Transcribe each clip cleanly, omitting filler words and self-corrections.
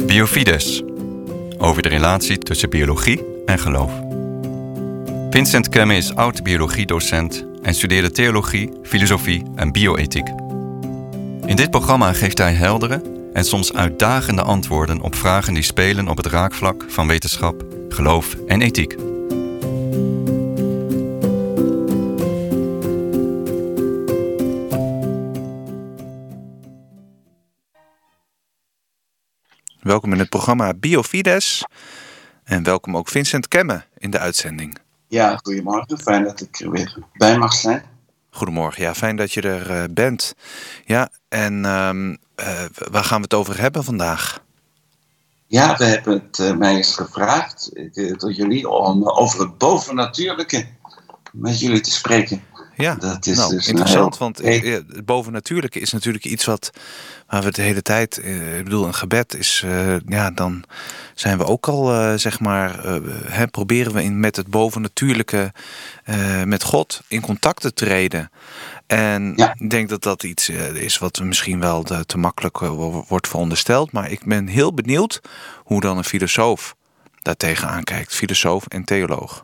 Biofides, over de relatie tussen biologie en geloof. Vincent Kemme is oud-biologiedocent en studeerde theologie, filosofie en bioethiek. In dit programma geeft hij heldere en soms uitdagende antwoorden op vragen die spelen op het raakvlak van wetenschap, geloof en ethiek. Welkom in het programma Biofides en welkom ook Vincent Kemme in de uitzending. Ja, goedemorgen. Fijn dat ik er weer bij mag zijn. Goedemorgen, ja, fijn dat je er bent. Ja, en waar gaan we het over hebben vandaag? Ja, we hebben het mij eens gevraagd door jullie om over het bovennatuurlijke met jullie te spreken. Ja, dat is dus interessant, want het bovennatuurlijke is natuurlijk iets waar we de hele tijd, ik bedoel, een gebed is, dan zijn we ook al, proberen we met het bovennatuurlijke, met God in contact te treden. En ik denk dat dat iets is wat misschien wel te makkelijk wordt verondersteld, maar ik ben heel benieuwd hoe dan een filosoof daartegen aankijkt, filosoof en theoloog.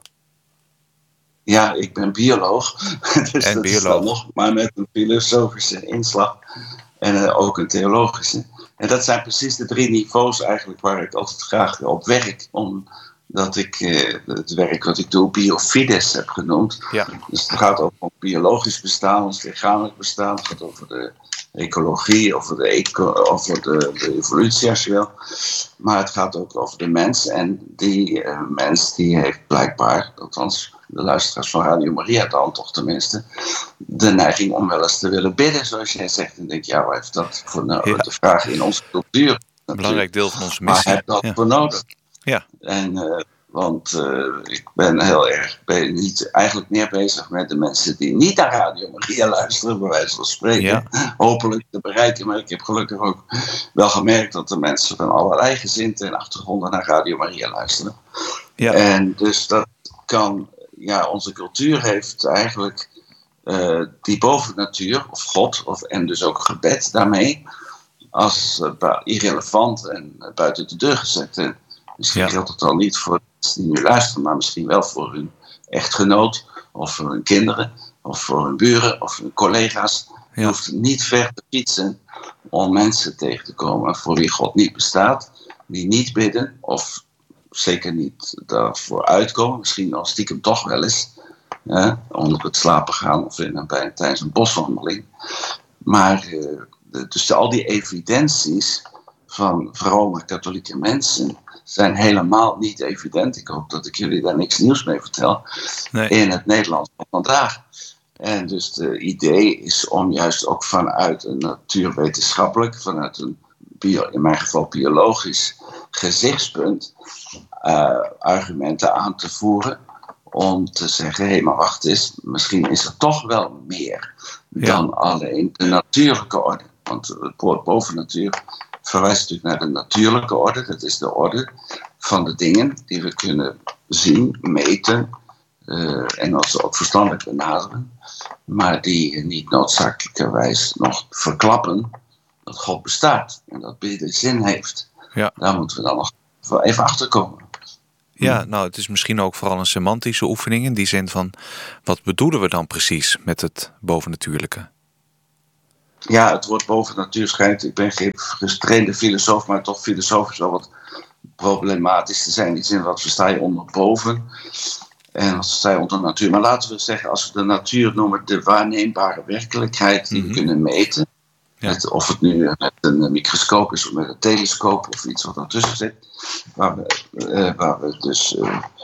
Ja, ik ben bioloog, dus en dat bioloog. Is dan nog, maar met een filosofische inslag en ook een theologische. En dat zijn precies de 3 niveaus eigenlijk waar ik altijd graag op werk, omdat ik het werk wat ik doe Biofides heb genoemd. Ja. Dus het gaat ook om biologisch bestaan, ons lichamelijk bestaan, het gaat over de ecologie, over de evolutie als je wil. Maar het gaat ook over de mens en die mens die heeft blijkbaar, althans de luisteraars van Radio Maria dan toch tenminste, de neiging om wel eens te willen bidden, zoals jij zegt. En denk ja, waar heeft dat voor de vraag in onze cultuur? Een belangrijk deel van onze missie. Maar heb dat voor nodig? Ja. En want ik ben heel erg eigenlijk meer bezig met de mensen die niet naar Radio Maria luisteren, bij wijze van spreken. Ja. Hopelijk te bereiken, maar ik heb gelukkig ook wel gemerkt dat de mensen van allerlei gezinten en achtergronden naar Radio Maria luisteren. Ja. En dus dat kan, onze cultuur heeft eigenlijk die bovennatuur, of God, en dus ook gebed daarmee, als irrelevant en buiten de deur gezet. En misschien geldt het al niet voor mensen die nu luisteren, maar misschien wel voor hun echtgenoot, of voor hun kinderen, of voor hun buren, of hun collega's. Je hoeft niet ver te fietsen om mensen tegen te komen voor wie God niet bestaat, die niet bidden, of zeker niet daarvoor uitkomen, misschien al stiekem toch wel eens, onder het slapen gaan of tijdens een boswandeling. Maar dus al die evidenties van vrome katholieke mensen zijn helemaal niet evident. Ik hoop dat ik jullie daar niks nieuws mee vertel. Nee. In het Nederlands van vandaag. En dus de idee is om juist ook vanuit een natuurwetenschappelijk, vanuit een in mijn geval biologisch gezichtspunt, argumenten aan te voeren om te zeggen, hé, maar wacht eens, misschien is er toch wel meer dan alleen de natuurlijke orde. Want het woord bovennatuur verwijst natuurlijk naar de natuurlijke orde. Dat is de orde van de dingen die we kunnen zien, meten en als ook verstandelijk benaderen, maar die niet noodzakelijkerwijs nog verklappen dat God bestaat en dat bidden zin heeft. Ja. Daar moeten we dan nog even achter komen. Ja, nou, het is misschien ook vooral een semantische oefening in die zin van, wat bedoelen we dan precies met het bovennatuurlijke? Ja, het woord bovennatuur schijnt, ik ben geen getrainde filosoof, maar toch filosofisch wel wat problematisch te zijn. In die zin, wat versta je onder boven en wat versta je onder natuur? Maar laten we zeggen, als we de natuur noemen, de waarneembare werkelijkheid die we kunnen meten. Ja. Of het nu met een microscoop is of met een telescoop of iets wat ertussen zit, waar we dus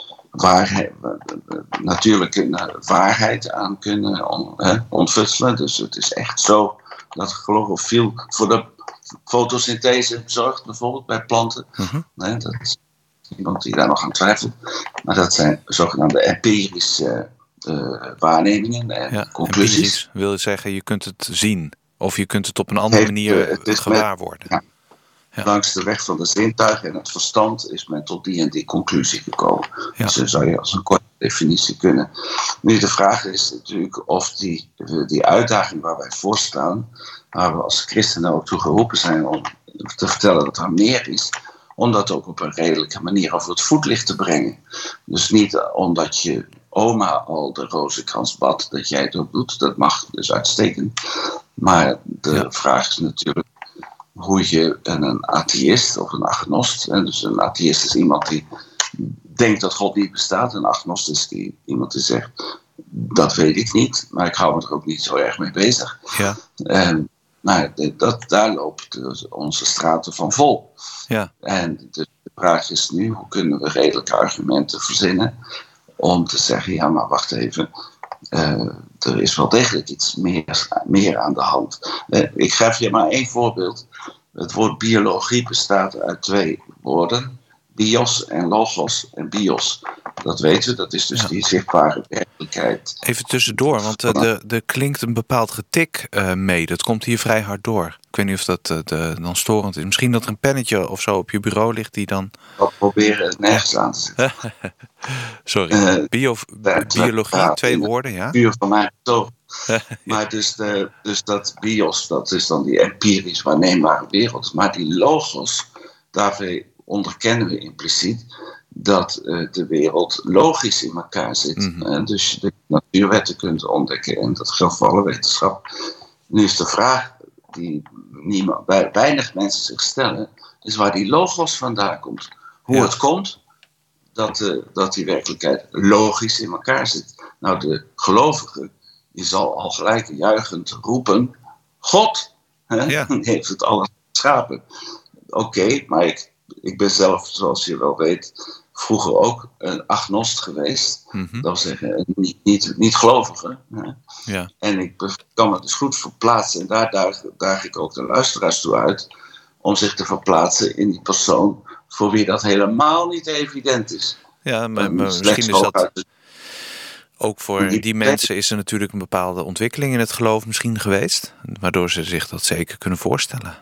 natuurlijke waarheid aan kunnen ontfutselen. Dus het is echt zo dat chlorofiel voor de fotosynthese zorgt, bijvoorbeeld bij planten. Nee, dat is iemand die daar nog aan twijfelt. Maar dat zijn zogenaamde empirische waarnemingen en conclusies. Empirisch wil zeggen, je kunt het zien. Of je kunt het op een andere manier gewaar worden. Ja. Langs de weg van de zintuigen en het verstand is men tot die en die conclusie gekomen. Ja. Dus dat zou je als een korte definitie kunnen. Nu de vraag is natuurlijk of die uitdaging waar wij voor staan, waar we als christenen ook toe geroepen zijn om te vertellen dat er meer is, om dat ook op een redelijke manier over het voetlicht te brengen. Dus niet omdat je oma al de rozenkrans bad, dat jij het ook doet. Dat mag dus uitstekend. Maar de vraag is natuurlijk hoe je een atheïst of een agnost, en dus een atheïst is iemand die denkt dat God niet bestaat, een agnost is iemand die zegt, dat weet ik niet, maar ik hou me er ook niet zo erg mee bezig. Ja. Maar daar loopt onze straten van vol. Ja. En de vraag is nu, hoe kunnen we redelijke argumenten verzinnen om te zeggen, ja, maar wacht even, er is wel degelijk iets meer aan de hand. Ik geef je maar één voorbeeld. Het woord biologie bestaat uit 2 woorden. Bios en logos. En bios, dat weten we, dat is dus die zichtbare werkelijkheid. Even tussendoor, want er klinkt een bepaald getik mee. Dat komt hier vrij hard door. Ik weet niet of dat dan storend is. Misschien dat er een pennetje of zo op je bureau ligt die dan... We proberen het nergens aan te zetten. Sorry. Biologie, 2 woorden, ja? Puur van mij zo. Maar dus dat bios, dat is dan die empirisch waarneembare wereld. Maar die logos, daarmee onderkennen we impliciet dat de wereld logisch in elkaar zit. Mm-hmm. Dus je de natuurwetten kunt ontdekken en dat geldt voor alle wetenschap. Nu is de vraag die weinig mensen zich stellen, is waar die logos vandaan komt. Hoe het komt dat die werkelijkheid logisch in elkaar zit. Nou, de gelovige, die zal al gelijk juichend roepen, God heeft het alles geschapen. Oké, maar ik ben zelf, zoals je wel weet, vroeger ook een agnost geweest. Mm-hmm. Dat wil zeggen, niet gelovige. Ja. En ik kan me dus goed verplaatsen. En daar daag ik ook de luisteraars toe uit om zich te verplaatsen in die persoon voor wie dat helemaal niet evident is. Ja, maar misschien is dat... Ook voor die mensen is er natuurlijk een bepaalde ontwikkeling in het geloof misschien geweest, waardoor ze zich dat zeker kunnen voorstellen.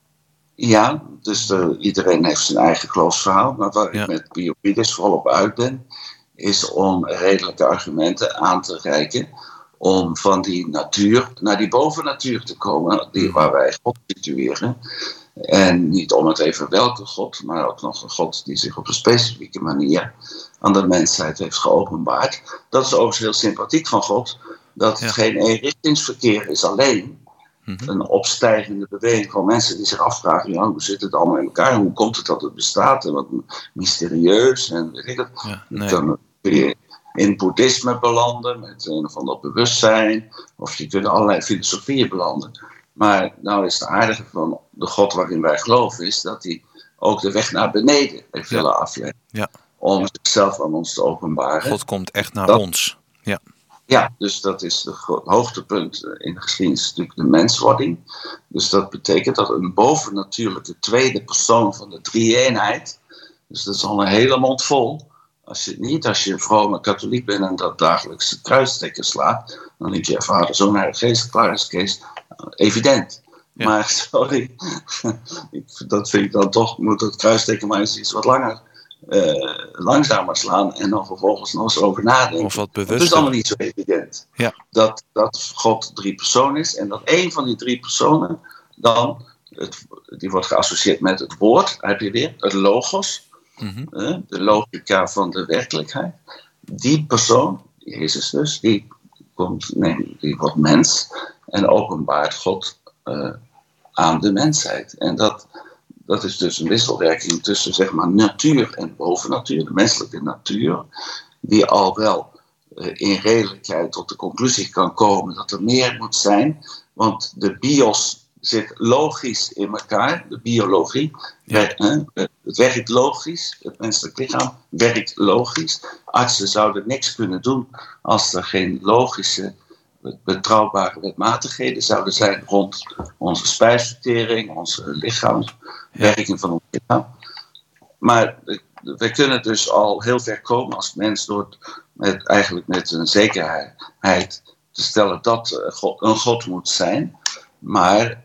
Ja, dus iedereen heeft zijn eigen geloofsverhaal. Maar waar ik met Biopides volop uit ben, is om redelijke argumenten aan te reiken om van die natuur naar die bovennatuur te komen, waar wij God situeren. En niet om het even welke God, maar ook nog een God die zich op een specifieke manier aan de mensheid heeft geopenbaard. Dat is overigens heel sympathiek van God, dat het geen eenrichtingsverkeer is alleen. Een opstijgende beweging van mensen die zich afvragen, ja, hoe zit het allemaal in elkaar? Hoe komt het dat het bestaat? En wat mysterieus. En weet ik het. Dan kun je in het boeddhisme belanden met een of ander bewustzijn. Of je kunt allerlei filosofieën belanden. Maar nou is het aardige van de God waarin wij geloven, is dat hij ook de weg naar beneden heeft willen afleggen. Ja. Om zichzelf aan ons te openbaren. God komt echt naar ons. Ja. Ja, dus dat is het hoogtepunt in de geschiedenis, natuurlijk de menswording. Dus dat betekent dat een bovennatuurlijke tweede persoon van de drie-eenheid, dus dat is al een hele mond vol. Als je een vrome katholiek bent en dat dagelijks kruisteken slaat, dan denk je, Vader, Zoon, Heilige Geest, klaar is Kees. Evident. Ja. Maar sorry, dat vind ik dan toch, moet het kruisteken maar eens iets wat langer. Langzamer slaan en dan vervolgens nog eens over nadenken. Of wat bewuster. Het is allemaal niet zo evident. Ja. Dat God 3 personen is en dat één van die 3 personen dan, die wordt geassocieerd met het woord, heb je weer, het logos, de logica van de werkelijkheid. Die persoon, Jezus dus, die wordt mens en openbaart God aan de mensheid. En dat is dus een wisselwerking tussen zeg maar natuur en bovennatuur, de menselijke natuur, die al wel in redelijkheid tot de conclusie kan komen dat er meer moet zijn, want de bios zit logisch in elkaar, de biologie, het werkt logisch, het menselijk lichaam werkt logisch. Artsen zouden niks kunnen doen als er geen logische, betrouwbare wetmatigheden zouden zijn rond onze spijsvertering, onze lichaamswerking van ons lichaam. Maar we kunnen dus al heel ver komen als mens door met een zekerheid te stellen dat een God moet zijn. Maar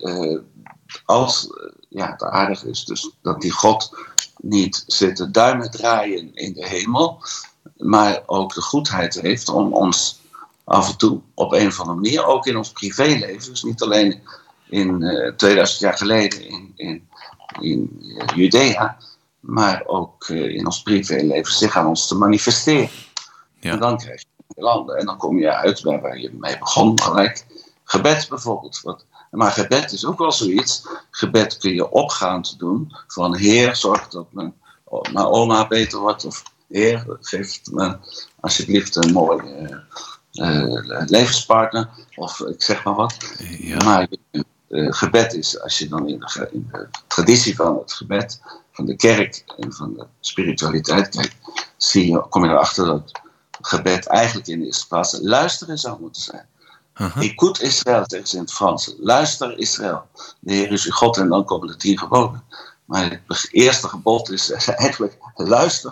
het aardige is dus dat die God niet zit te duimen draaien in de hemel, maar ook de goedheid heeft om ons af en toe op een of andere manier, ook in ons privéleven, dus niet alleen in 2000 jaar geleden in Judea, maar ook in ons privéleven zich aan ons te manifesteren. Ja. En dan krijg je landen en dan kom je uit bij waar je mee begon, gelijk gebed bijvoorbeeld. Maar gebed is ook wel zoiets. Gebed kun je opgaand doen van Heer, zorg dat mijn oma beter wordt, of Heer, geef me alsjeblieft een mooie levenspartner, of ik zeg maar wat. Ja. Maar gebed is, als je dan in de traditie van het gebed, van de kerk en van de spiritualiteit kijkt, kom je erachter dat gebed eigenlijk in de eerste plaats luisteren zou moeten zijn. Écoute Israël, zeggen ze in het Frans. Luister Israël. De Heer is uw God en dan komen de 10 geboden. Maar het eerste gebod is eigenlijk luister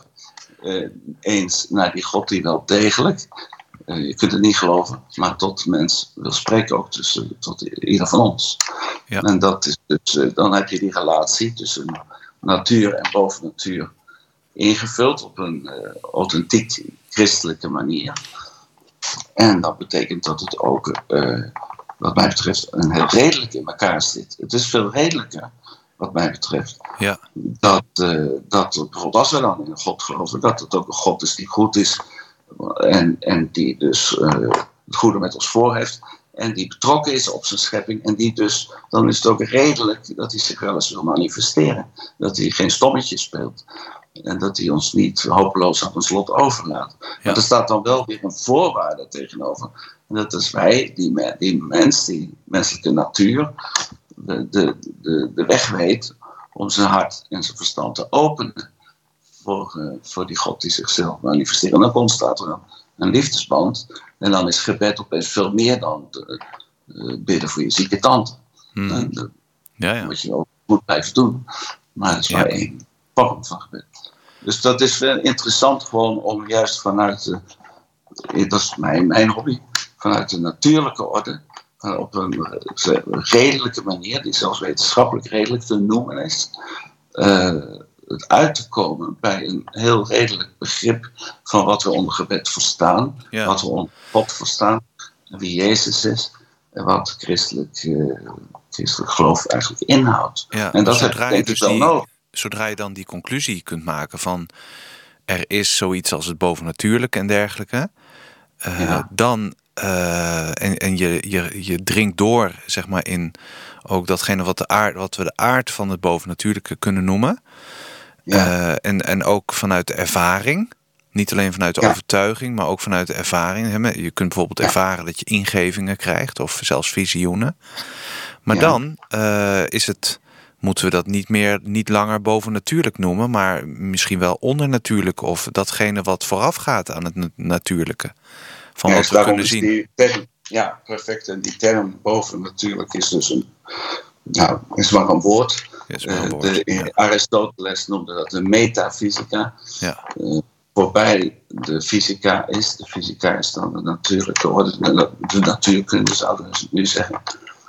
eens naar die God die wel degelijk, je kunt het niet geloven, maar tot mens wil spreken ook tot ieder van ons. Ja. En dat is dus, dan heb je die relatie tussen natuur en bovennatuur ingevuld op een authentiek christelijke manier. En dat betekent dat het ook, wat mij betreft, een heel redelijk in elkaar zit. Het is veel redelijker, wat mij betreft. Ja. Dat bijvoorbeeld als we dan in een God geloven, dat het ook een God is die goed is en die dus het goede met ons voor heeft en die betrokken is op zijn schepping en die dus, dan is het ook redelijk dat hij zich wel eens wil manifesteren. Dat hij geen stommetje speelt. En dat hij ons niet hopeloos aan ons lot overlaat. Ja. Maar er staat dan wel weer een voorwaarde tegenover. En dat is wij, die menselijke natuur, de weg weet om zijn hart en zijn verstand te openen voor die God die zichzelf manifesteert. En dan ontstaat er een liefdesband. En dan is gebed opeens veel meer dan bidden voor je zieke tante. Dat moet je ook goed blijven doen. Maar dat is maar één vorm van gebed. Dus dat is wel interessant gewoon om juist vanuit dat is mijn hobby, vanuit de natuurlijke orde, op een redelijke manier, die zelfs wetenschappelijk redelijk te noemen is, het uit te komen bij een heel redelijk begrip van wat we onder gebed verstaan, wat we onder God verstaan, wie Jezus is en wat christelijk geloof eigenlijk inhoudt. Ja, en dat heb ik denk ik wel nodig. Zodra je dan die conclusie kunt maken van er is zoiets als het bovennatuurlijke en dergelijke, dan en je dringt door, zeg maar, in ook datgene wat we de aard van het bovennatuurlijke kunnen noemen. Ja. En ook vanuit de ervaring. Niet alleen vanuit de overtuiging, maar ook vanuit de ervaring. Je kunt bijvoorbeeld ervaren dat je ingevingen krijgt of zelfs visioenen. Maar dan moeten we dat niet langer bovennatuurlijk noemen, maar misschien wel ondernatuurlijk of datgene wat voorafgaat aan het natuurlijke. Van wat we kunnen zien. Die term, ja, perfect. En die term bovennatuurlijk is dus is maar een woord. Aristoteles noemde dat de metafysica. Ja. Voorbij de fysica is. De fysica is dan de natuurlijke orde. De natuurkunde zouden we nu zeggen.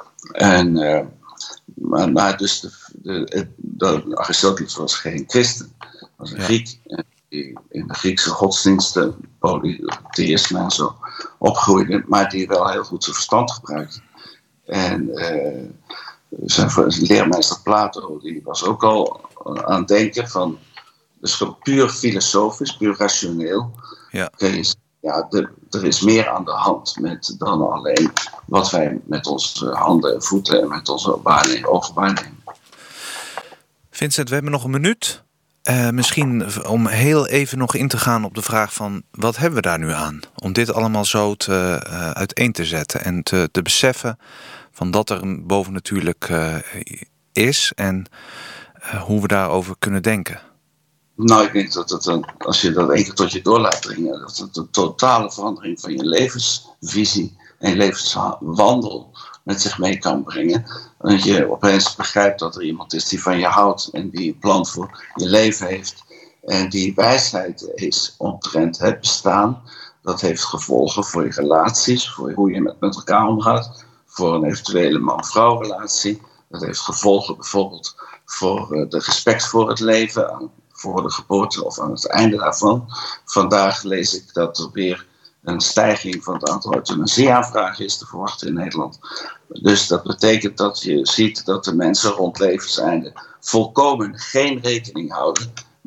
Maar dus Aristoteles was geen christen. Was een Griek. Die in de Griekse godsdiensten, polytheïsme en zo opgroeide, maar die wel heel goed zijn verstand gebruikte. En zijn leermeester Plato, die was ook al aan het denken van, dus puur filosofisch, puur rationeel. Ja. Er is meer aan de hand dan alleen wat wij met onze handen en voeten en met onze ogen waarnemen. Vincent, we hebben nog een minuut. Misschien om heel even nog in te gaan op de vraag van wat hebben we daar nu aan? Om dit allemaal zo uiteen te zetten en te beseffen van dat er een bovennatuurlijk is en hoe we daarover kunnen denken. Nou, ik denk dat als je dat één keer tot je door laat dringen, dat het een totale verandering van je levensvisie en je levenswandel met zich mee kan brengen. Dat je opeens begrijpt dat er iemand is die van je houdt en die een plan voor je leven heeft. En die wijsheid is omtrent het bestaan. Dat heeft gevolgen voor je relaties, voor hoe je met elkaar omgaat, voor een eventuele man-vrouw relatie. Dat heeft gevolgen bijvoorbeeld voor de respect voor het leven, voor de geboorte of aan het einde daarvan. Vandaag lees ik dat er weer een stijging van het aantal euthanasieaanvragen is te verwachten in Nederland. Dus dat betekent dat je ziet dat de mensen rond levenseinde volkomen geen rekening houden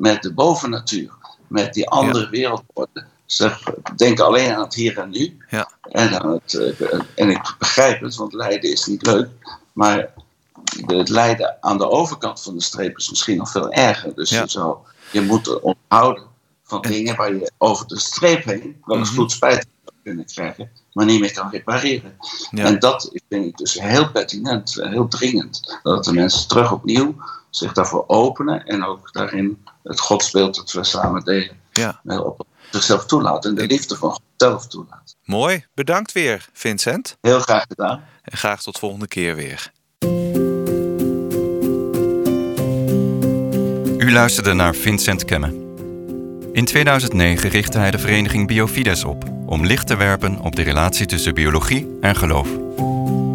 met de bovennatuur, met die andere wereldorde. Ze denken alleen aan het hier en nu. Ja. En ik begrijp het, want lijden is niet leuk. Maar het lijden aan de overkant van de streep is misschien nog veel erger. Dus je moet onthouden van dingen waar je over de streep heen wel eens bloedspijt kunnen krijgen, maar niet meer kan repareren. Ja. En dat vind ik dus heel pertinent, heel dringend. Dat de mensen terug opnieuw zich daarvoor openen en ook daarin het godsbeeld dat we samen delen op zichzelf toelaten en de liefde van God zelf toelaten. Mooi, bedankt weer, Vincent. Heel graag gedaan. En graag tot volgende keer weer. U luisterde naar Vincent Kemme. In 2009 richtte hij de vereniging Biofides op om licht te werpen op de relatie tussen biologie en geloof.